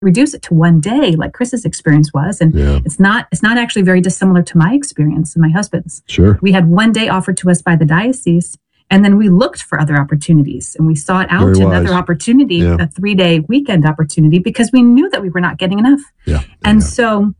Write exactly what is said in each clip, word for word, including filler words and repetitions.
reduce it to one day, like Chris's experience was, and Yeah. it's not it's not actually very dissimilar to my experience and my husband's. Sure. We had one day offered to us by the diocese, and then we looked for other opportunities, and we sought out Very another wise. opportunity, Yeah. a three-day weekend opportunity, because we knew that we were not getting enough. Yeah. And Yeah. so,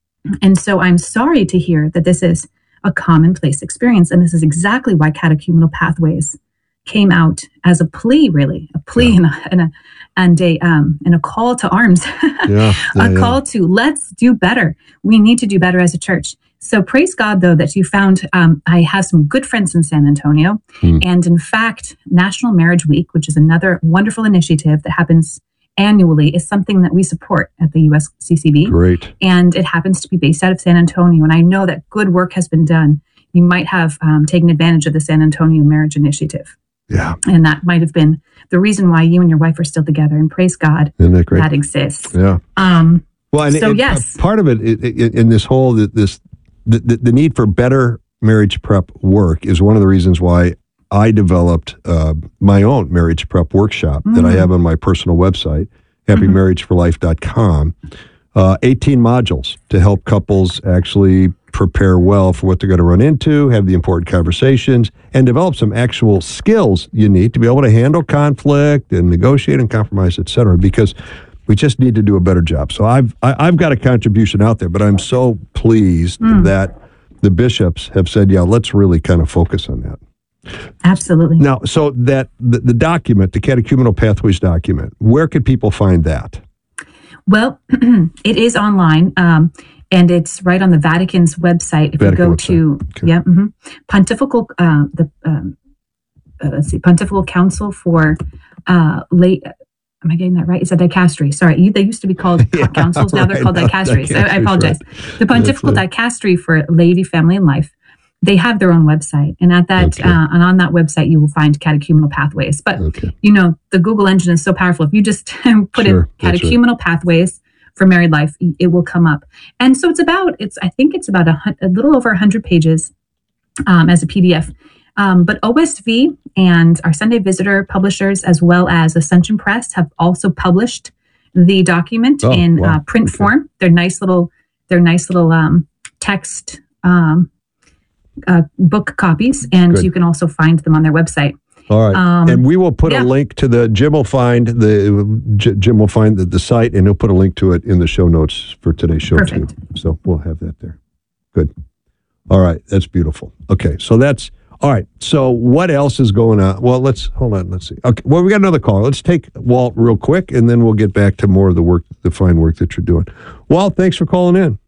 and so I'm sorry to hear that this is a commonplace experience, and this is exactly why Catechumenal Pathways came out as a plea, really, a plea Yeah. and, a, and a and a um and a call to arms, Yeah. Yeah, a yeah. call to let's do better. We need to do better as a church. So praise God, though, that you found. Um, I have some good friends in San Antonio, Hmm. and in fact, National Marriage Week, which is another wonderful initiative that happens annually, is something that we support at the U S C C B. Great. And it happens to be based out of San Antonio. And I know that good work has been done. You might have um, taken advantage of the San Antonio Marriage Initiative. Yeah. And that might have been the reason why you and your wife are still together. And praise God Isn't that great? that exists. Yeah. Um, Well, and So, it- yes. uh, part of it, it, it in this whole this the, the, the need for better marriage prep work is one of the reasons why I developed uh, my own marriage prep workshop that I Mm. have on my personal website, happy marriage for life dot com. Uh, eighteen modules to help couples actually prepare well for what they're going to run into, have the important conversations, and develop some actual skills you need to be able to handle conflict and negotiate and compromise, et cetera, because we just need to do a better job. So I've I, I've got a contribution out there, but I'm so pleased that the bishops have said, yeah, let's really kind of focus on that. absolutely. Now, so that the, the document, the Catechumenal Pathways document, where could people find that? Well, it is online, um, and it's right on the Vatican's website. If Vatican you go website. to, Okay. yeah, hmm Pontifical, uh, the um, uh, let's see, Pontifical Council for uh, late. Am I getting that right? It's a dicastery. Sorry, you, they used to be called Yeah, councils. Now they're right, called now dicasteries. I, I dicasteries, apologize. The Pontifical That's Dicastery for Laity, Family, and Life. They have their own website, and at that, Okay. uh, and on that website, you will find Catechumenal Pathways. But Okay. you know, the Google engine is so powerful. If you just put Sure, in that's right. Catechumenal Pathways for Married Life, it will come up. And so it's about, it's I think it's about a, hun- a little over one hundred pages um, as a P D F. Um, but O S V and our Sunday Visitor publishers, as well as Ascension Press, have also published the document Oh, in wow. uh, print Okay. form. They're nice little, they're nice little um, text um, uh, book copies, and Good. you can also find them on their website. All right. Um, and we will put yeah. a link to the, Jim will find the, J- Jim will find the, the site, and he'll put a link to it in the show notes for today's show Perfect. too. So we'll have that there. Good. All right. That's beautiful. Okay. So that's, all right. So what else is going on? Well, let's, hold on. Let's see. Okay. Well, we got another call. Let's take Walt real quick, and then we'll get back to more of the work, the fine work that you're doing. Walt, thanks for calling in.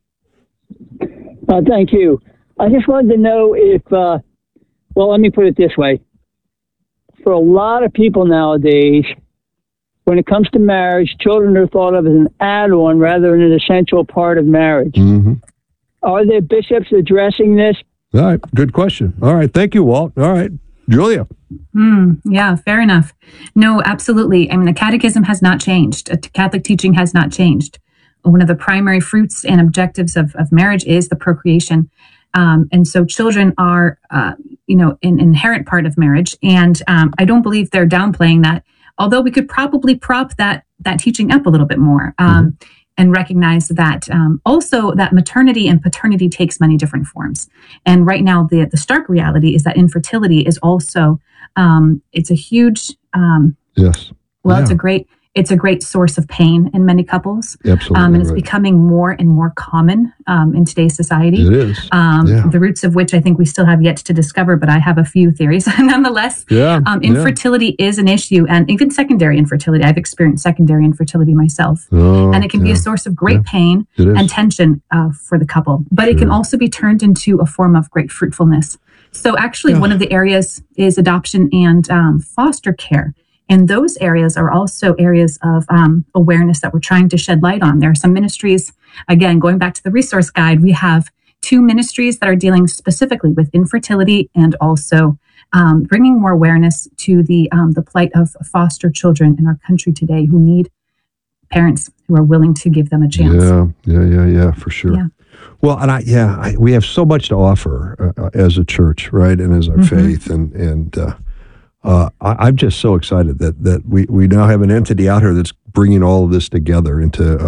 Uh, thank you. I just wanted to know if, uh, well, let me put it this way. For a lot of people nowadays, when it comes to marriage, children are thought of as an add-on rather than an essential part of marriage. Mm-hmm. Are there bishops addressing this? All right. Good question. All right. Thank you, Walt. All right. Julia. Mm, yeah, fair enough. No, absolutely. I mean, the catechism has not changed. Uh, Catholic teaching has not changed. One of the primary fruits and objectives of, of marriage is the procreation. Um, and so children are, uh, you know, an inherent part of marriage. And um, I don't believe they're downplaying that, although we could probably prop that that teaching up a little bit more. Um, mm-hmm. And recognize that um, also that maternity and paternity takes many different forms. And right now, the the stark reality is that infertility is also um, it's a huge um, Yes. well, Yeah. it's a great it's a great source of pain in many couples. Absolutely. Um, and it's right. becoming more and more common um, in today's society. It is. Um, Yeah. The roots of which I think we still have yet to discover, but I have a few theories nonetheless. Yeah. Um, yeah. infertility is an issue, and even secondary infertility. I've experienced secondary infertility myself. Oh, And it can be yeah. a source of great Yeah. pain It is. and tension uh, for the couple, but it can Sure. also be turned into a form of great fruitfulness. So actually, Yeah. one of the areas is adoption and um, foster care. And those areas are also areas of um, awareness that we're trying to shed light on. There are some ministries, again, going back to the resource guide, we have two ministries that are dealing specifically with infertility and also um, bringing more awareness to the um, the plight of foster children in our country today who need parents who are willing to give them a chance. Yeah, yeah, yeah, yeah, for sure. Yeah. Well, and I, yeah, I, we have so much to offer uh, uh, as a church, right, and as our Mhm. faith, and and uh, uh, I, I'm just so excited that that we, we now have an entity out here that's bringing all of this together into